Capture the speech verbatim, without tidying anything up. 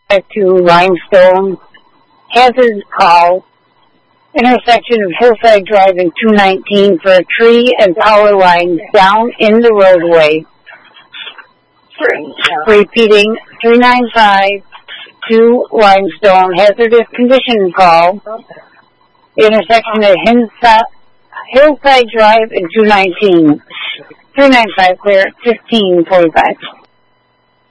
to Limestone, hazard call, intersection of Hillside Drive and two nineteen for a tree and power line down in the roadway. Repeating, three ninety-five to Limestone, hazardous condition call, intersection of Hillside Drive and two nineteen. three ninety-five clear, fifteen forty-five.